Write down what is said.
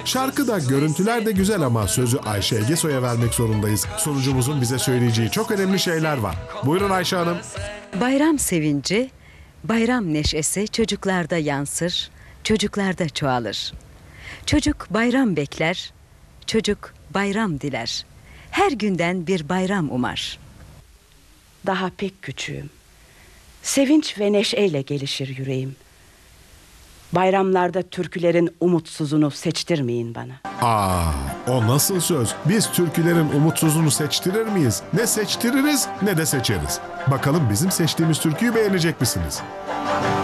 Şarkı da görüntüler de güzel ama sözü Ayşe Egesoy'a vermek zorundayız. Sunucumuzun bize söyleyeceği çok önemli şeyler var. Buyurun Ayşe Hanım. Bayram sevinci, bayram neşesi çocuklarda yansır, çocuklarda çoğalır. Çocuk bayram bekler, çocuk bayram diler. Her günden bir bayram umar. Daha pek küçüğüm. Sevinç ve neşeyle gelişir yüreğim. Bayramlarda türkülerin umutsuzunu seçtirmeyin bana. O nasıl söz? Biz türkülerin umutsuzunu seçtirir miyiz? Ne seçtiririz ne de seçeriz. Bakalım bizim seçtiğimiz türküyü beğenecek misiniz?